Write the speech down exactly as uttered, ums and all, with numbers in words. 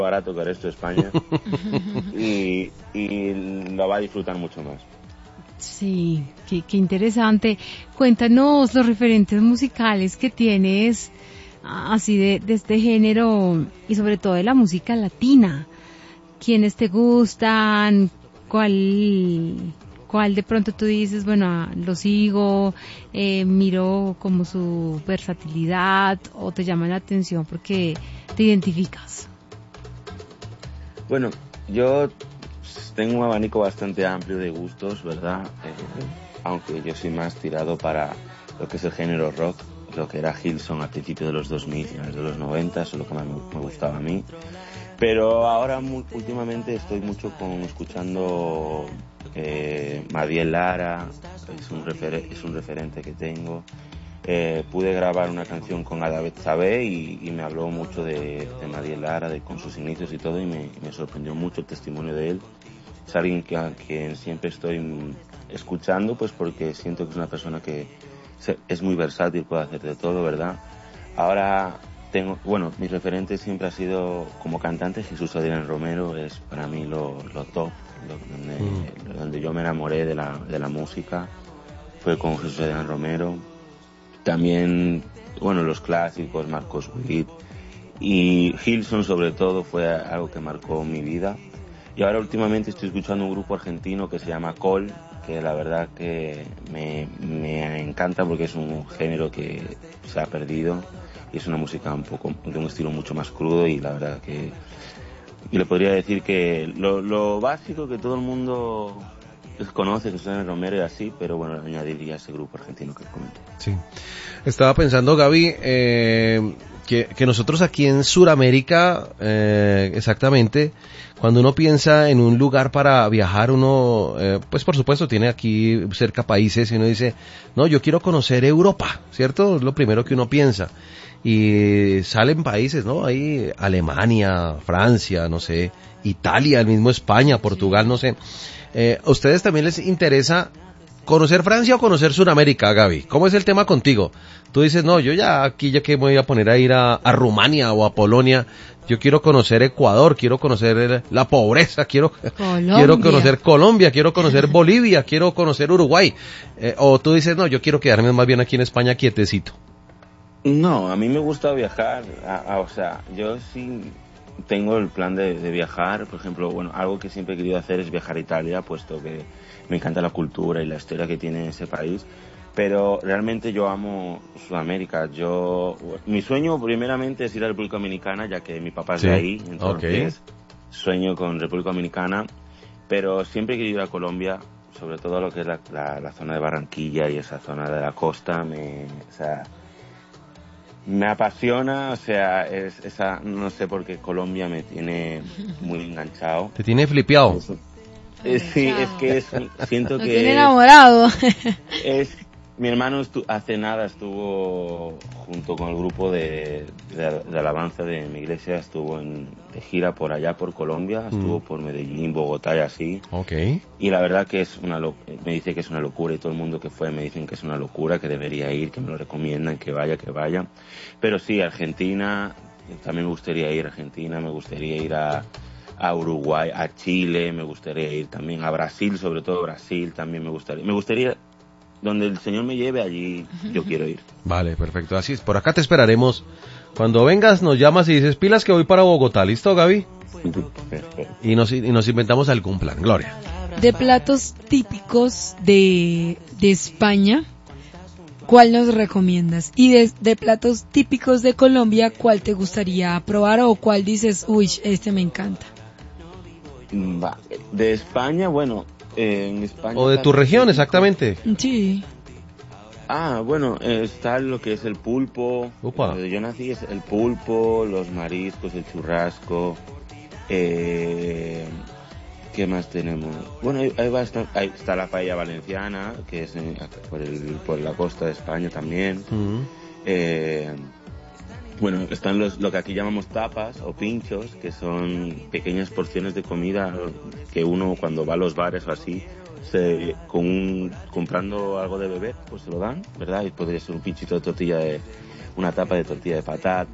barato que el resto de España y, y lo va a disfrutar mucho más. Sí, qué, qué interesante. Cuéntanos los referentes musicales que tienes así de, de este género y sobre todo de la música latina. ¿Quiénes te gustan? ¿Cuál, cuál de pronto tú dices, bueno, lo sigo, eh, miro como su versatilidad o te llama la atención porque te identificas? Bueno, yo tengo un abanico bastante amplio de gustos, ¿verdad? Eh, aunque yo soy más tirado para lo que es el género rock, lo que era Hillsong a principios de los dos mil, finales de los noventa, eso es lo que más me gustaba a mí. Pero ahora muy, últimamente estoy mucho con escuchando eh, Madiel Lara, es un, refer- es un referente que tengo. Eh, pude grabar una canción con Adavet Sabé y, y me habló mucho de, de Madiel Lara, de con sus inicios y todo, y me, me sorprendió mucho el testimonio de él. Es alguien que, a quien siempre estoy escuchando, pues porque siento que es una persona que se, es muy versátil, puede hacer de todo, ¿verdad? Ahora tengo, bueno, mi referente siempre ha sido como cantante Jesús Adrián Romero, es para mí lo, lo top, lo, donde, mm. donde yo me enamoré de la, de la música, fue con Jesús Adrián Romero. También, bueno, los clásicos, Marcos Witt y Hillsong sobre todo fue algo que marcó mi vida. Y ahora últimamente estoy escuchando un grupo argentino que se llama Col, que la verdad que me, me encanta porque es un género que se ha perdido y es una música un poco, de un estilo mucho más crudo y la verdad que yo le podría decir que lo, lo básico que todo el mundo conoce, que suena Romero y así, pero bueno, añadiría ese grupo argentino que comento. Sí. Estaba pensando, Gaby, eh, que, que nosotros aquí en Sudamérica, eh, exactamente, cuando uno piensa en un lugar para viajar, uno, eh, pues por supuesto tiene aquí cerca países y uno dice, no, yo quiero conocer Europa, ¿cierto? Es lo primero que uno piensa. Y salen países, ¿no? Ahí Alemania, Francia, no sé, Italia, el mismo España, Portugal, no sé. Eh, ¿A ustedes también les interesa conocer Francia o conocer Sudamérica, Gaby? ¿Cómo es el tema contigo? Tú dices, no, yo ya aquí ya que me voy a poner a ir a, a Rumania o a Polonia, yo quiero conocer Ecuador, quiero conocer la pobreza, quiero, quiero conocer Colombia, quiero conocer Bolivia, quiero conocer Uruguay. Eh, o tú dices, no, yo quiero quedarme más bien aquí en España quietecito. No, a mí me gusta viajar, a, a, o sea, yo sí tengo el plan de, de viajar, por ejemplo, bueno, algo que siempre he querido hacer es viajar a Italia, puesto que me encanta la cultura y la historia que tiene ese país, pero realmente yo amo Sudamérica. Yo, mi sueño primeramente es ir a República Dominicana, ya que mi papá es sí. de ahí, entonces okay. sueño con República Dominicana, pero siempre he querido ir a Colombia, sobre todo lo que es la, la, la zona de Barranquilla y esa zona de la costa, me, o sea, me apasiona, o sea, es esa, no sé por qué Colombia me tiene muy enganchado. ¿Te tiene flipeado? Es, es, sí, es que es, siento Lo que tiene enamorado. Es, mi hermano estu, hace nada estuvo junto con el grupo de, de, de alabanza de mi iglesia, estuvo en, de gira por allá por Colombia, estuvo mm. por Medellín, Bogotá y así. Okay. Y la verdad que es una lo, me dice que es una locura y todo el mundo que fue me dicen que es una locura, que debería ir, que me lo recomiendan, que vaya, que vaya. Pero sí, Argentina, también me gustaría ir a Argentina, me gustaría ir a, a Uruguay, a Chile, me gustaría ir también a Brasil, sobre todo Brasil también me gustaría. Me gustaría, donde el Señor me lleve, allí yo quiero ir. Vale, perfecto, así es. Por acá te esperaremos. Cuando vengas nos llamas y dices, pilas que voy para Bogotá, ¿listo, Gaby? Y nos, y nos inventamos algún plan. Gloria. De platos típicos de, de España, ¿cuál nos recomiendas? Y de, de platos típicos de Colombia, ¿cuál te gustaría probar o cuál dices, uy, este me encanta? De España, bueno, eh, en España... O de tu región, exactamente. Sí. Ah, bueno, eh, está lo que es el pulpo. Upa. Donde yo nací es el pulpo, los mariscos, el churrasco. Eh, ¿Qué más tenemos? Bueno, hay, hay bastante, hay, está la paella valenciana, que es en, por, el, por la costa de España también. Uh-huh. Eh, bueno, están los, lo que aquí llamamos tapas o pinchos, que son pequeñas porciones de comida que uno cuando va a los bares o así, se, con un, comprando algo de beber, pues se lo dan, ¿verdad? Y podría ser un pinchito de tortilla de, una tapa de tortilla de patata,